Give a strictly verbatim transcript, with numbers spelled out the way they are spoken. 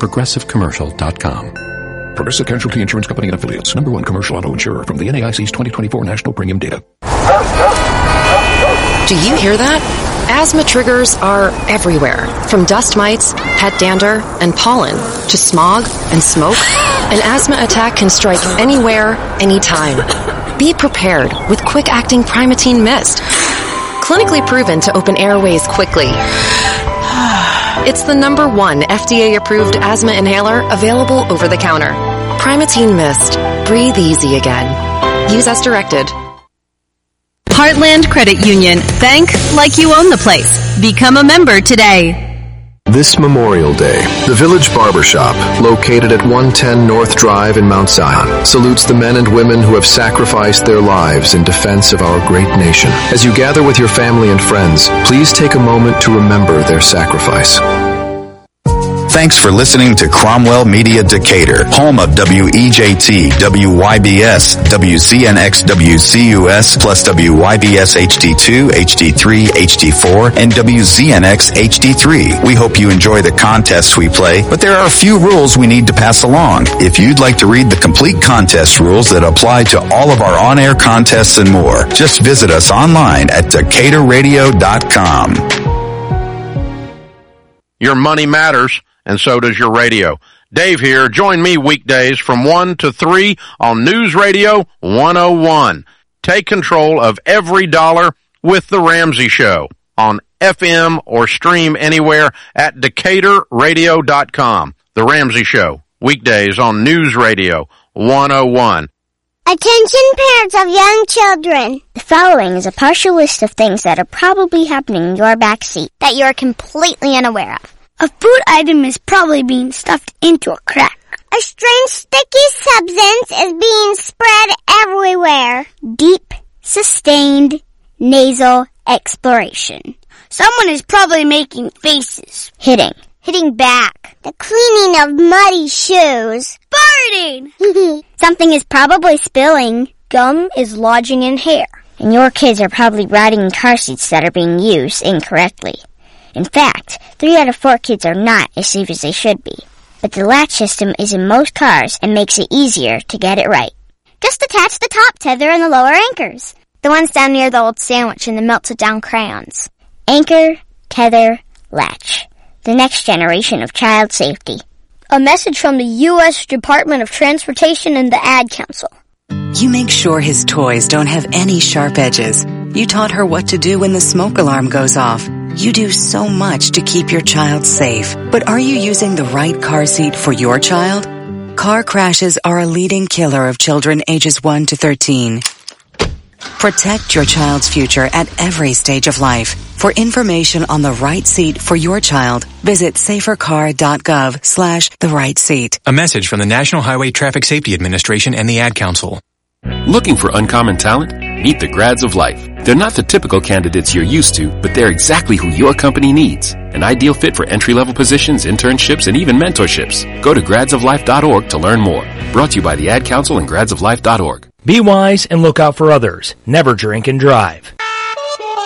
progressive commercial dot com. Progressive Casualty Insurance Company and Affiliates. Number one commercial auto insurer from the N A I C's twenty twenty-four National Premium Data. Do you hear that? Asthma triggers are everywhere, from dust mites, pet dander, and pollen, to smog and smoke. An asthma attack can strike anywhere, anytime. Be prepared with quick-acting Primatene Mist. Clinically proven to open airways quickly. It's the number one F D A-approved asthma inhaler available over the counter. Primatene Mist. Breathe easy again. Use as directed. Heartland Credit Union. Bank like you own the place. Become a member today. This Memorial Day, the Village Barbershop, located at one ten North Drive in Mount Zion, salutes the men and women who have sacrificed their lives in defense of our great nation. As you gather with your family and friends, please take a moment to remember their sacrifice. Thanks for listening to Cromwell Media Decatur, home of W E J T, W Y B S, W C N X, W C U S, plus W Y B S H D two, H D three, H D four, and W Z N X H D three. We hope you enjoy the contests we play, but there are a few rules we need to pass along. If you'd like to read the complete contest rules that apply to all of our on-air contests and more, just visit us online at decatur radio dot com. Your money matters, and so does your radio. Dave here. Join me weekdays from one to three on News Radio one oh one. Take control of every dollar with The Ramsey Show on F M or stream anywhere at decatur radio dot com. The Ramsey Show, weekdays on News Radio one oh one. Attention parents of young children. The following is a partial list of things that are probably happening in your backseat that you are completely unaware of. A food item is probably being stuffed into a crack. A strange sticky substance is being spread everywhere. Deep, sustained, nasal exploration. Someone is probably making faces. Hitting. Hitting back. The cleaning of muddy shoes. Farting! Something is probably spilling. Gum is lodging in hair. And your kids are probably riding in car seats that are being used incorrectly. In fact, three out of four kids are not as safe as they should be. But the latch system is in most cars and makes it easier to get it right. Just attach the top tether and the lower anchors. The ones down near the old sandwich and the melted down crayons. Anchor, tether, latch. The next generation of child safety. A message from the U S Department of Transportation and the Ad Council. You make sure his toys don't have any sharp edges. You taught her what to do when the smoke alarm goes off. You do so much to keep your child safe. But are you using the right car seat for your child? Car crashes are a leading killer of children ages one to thirteen. Protect your child's future at every stage of life. For information on the right seat for your child, visit safercar.gov slash the right seat. A message from the National Highway Traffic Safety Administration and the Ad Council. Looking for uncommon talent? Meet the Grads of Life. They're not the typical candidates you're used to, but they're exactly who your company needs. An ideal fit for entry-level positions, internships, and even mentorships. Go to grads of life dot org to learn more. Brought to you by the Ad Council and grads of life dot org. Be wise and look out for others. Never drink and drive.